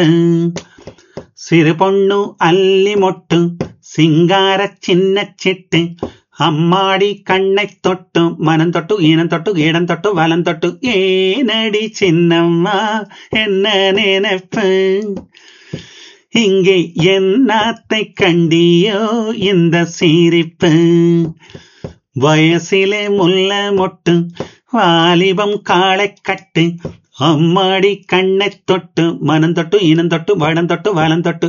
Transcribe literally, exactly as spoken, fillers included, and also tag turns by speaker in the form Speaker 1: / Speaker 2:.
Speaker 1: பொட்டு, சிறு பொண்ணு அல்லி மொட்டு, சிங்கார சின்ன சிட்டு, அம்மாடி கண்ணை தொட்டு மனம் தொட்டு ஈனம் தொட்டு இடம் தொட்டு வலம் தொட்டு, ஏனடி சின்னம்மா என்ன நினைப்பு, இங்கே என்னத்தை கண்டியோ இந்த சிரிப்பு, வயசிலே முல்ல மொட்டு, வாலிபம் காளை கட்டு, அம்மாடி கண்ணை தொட்டு மனம் தொட்டு இனம் தொட்டு வடம் தொட்டு வலம் தொட்டு,